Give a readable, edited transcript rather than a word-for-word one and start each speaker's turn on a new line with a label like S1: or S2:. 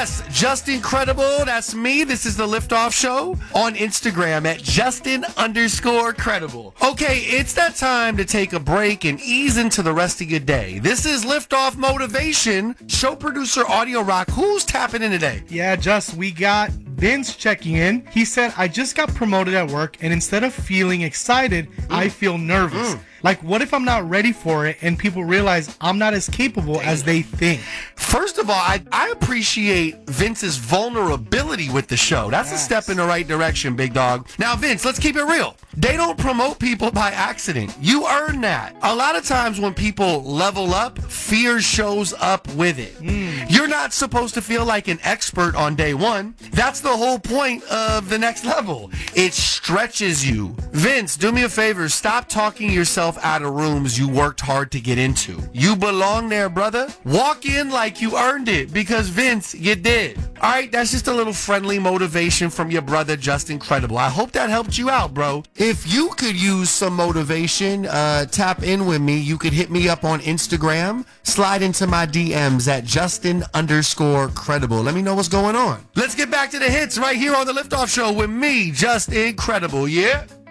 S1: Yes, Just Incredible. That's me. This is the Liftoff Show on Instagram at Justin_credible. Okay, it's that time to take a break and ease into the rest of your day. This is Liftoff Motivation. Show producer Audio Rock. Who's tapping in today?
S2: Yeah, we got Vince checking in. He said, I just got promoted at work, and instead of feeling excited, I feel nervous. Like, what if I'm not ready for it and people realize I'm not as capable as they think?
S1: First of all, I appreciate Vince's vulnerability with the show. That's a step in the right direction, big dog. Now, Vince, let's keep it real. They don't promote people by accident. You earn that. A lot of times when people level up, fear shows up with it. You're not supposed to feel like an expert on day one. That's the whole point of the next level. It stretches you. Vince, do me a favor. Stop talking yourself out of rooms you worked hard to get into. You belong there, brother. Walk in like you earned it, because Vince, you did. All right, that's just a little friendly motivation from your brother, Justin Credible. I hope that helped you out, bro. If you could use some motivation, tap in with me. You could hit me up on Instagram. Slide into my DMs at Justin_credible. Let me know what's going on. Let's get back to the hits right here on the Liftoff Show with me, Justin Credible, yeah?